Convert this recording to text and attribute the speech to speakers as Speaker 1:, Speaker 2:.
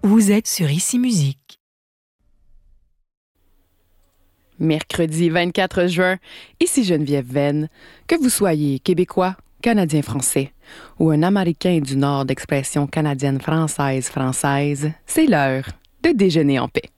Speaker 1: Vous êtes sur Ici Musique.
Speaker 2: Mercredi 24 juin, ici Geneviève Venn. Que vous soyez québécois, canadien-français ou un Américain du Nord d'expression canadienne-française, c'est l'heure de déjeuner en paix.